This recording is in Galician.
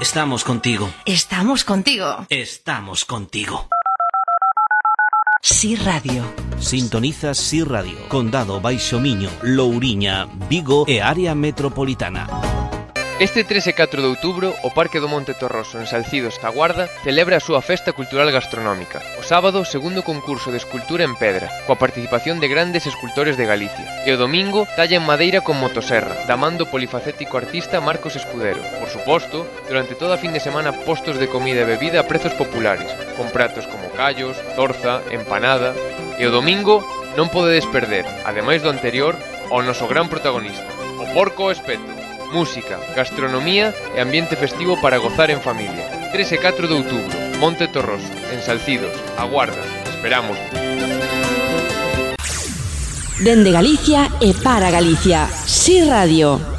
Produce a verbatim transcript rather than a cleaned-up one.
Estamos contigo. Estamos contigo. Estamos contigo. Si Radio. Sintonizas Si Radio, Condado Baixo Miño, Louriña, Vigo e área metropolitana. Este tres e catro de outubro, o Parque do Monte Torroso, en Salcidos, a Guarda, celebra a súa festa cultural gastronómica. O sábado, segundo concurso de escultura en pedra, coa participación de grandes escultores de Galicia. E o domingo, talla en madeira con motoserra, da man do polifacético artista Marcos Escudero. Por suposto, durante toda a fin de semana postos de comida e bebida a prezos populares, con pratos como callos, torza, empanada... E o domingo non podedes perder, ademais do anterior, ao noso gran protagonista, o Porco ao Espeto. Música, gastronomía e ambiente festivo para gozar en familia. tres e catro de outubro, Monte Torroso, en Salcidos, a Guarda. Esperamos. Dende Galicia e para Galicia, Si Radio.